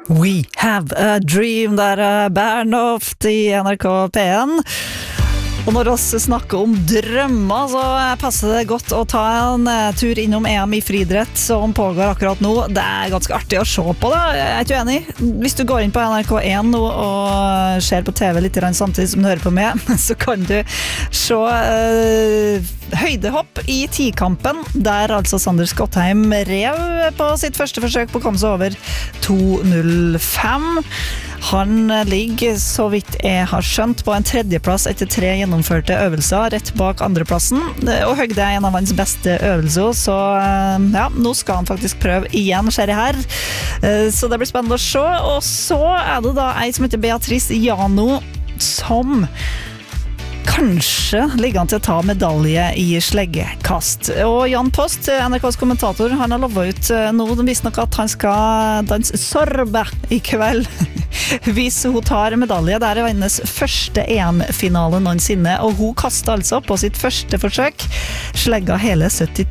We have a dream, der Bernhoft i NRK P1. Og når oss snakker om drømmer, så passer det godt å ta en tur innom EM i friidrett som pågår akkurat nå. Det er ganske artig å se på det, jeg er ikke enig. Hvis du går inn på NRK1 nå og ser på TV litt samtidig som du hører på meg, så kan du se høydehopp i tikampen, der altså Sander Skottheim rev på sitt første forsøk på å komme seg over 2.05. Han ligger, så vidt jeg har skjønt, på en tredjeplass etter 3 gjennomførte øvelser, rett bak andreplassen. Og høgde er en av hans beste øvelser, så ja, nå skal han faktisk prøve igjen, ser jeg her. Så det blir spennende å se. Og så er det da ei som heter Beatrice Jano, som kanskje ligger han til å ta medalje i sleggekast. Og Jan Post, NRKs kommentator, han har lovet ut nå, de visste nok at han skal danse sorbe i kveld. Hvis hun tar medalje, det er hennes første EM-finale noensinne, og hun kastet altså på sitt første forsøk, slegga hele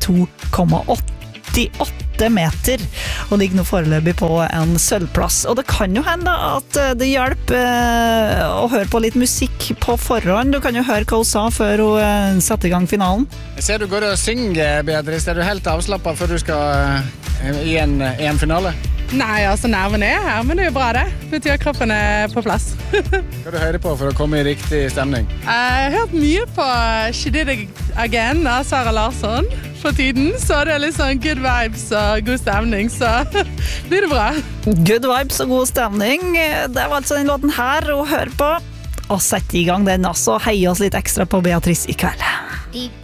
72,88 meter, og ligger nå foreløpig på en sølvplass. Og det kan jo hende at det hjelper å høre på litt musikk på forhånd. Du kan jo høre hva hun sa før hun satte i gang finalen. Jeg ser du går og synger, Beatrice. Er du helt avslappet før du skal i en EM-finale? Nei, altså nervene er her, men det er jo bra det. Betyr at kroppen er på plass. Hva du hører på for å komme i riktig stemning? Jeg har hørt mye på She Did It Again av Sara Larsson for tiden, så det er litt sånn good vibes og god stemning, så blir det bra. Good vibes og god stemning. Det var altså den låten her å høre på. Og sette i gang den, altså. Hei oss litt ekstra på Beatrice i kveld.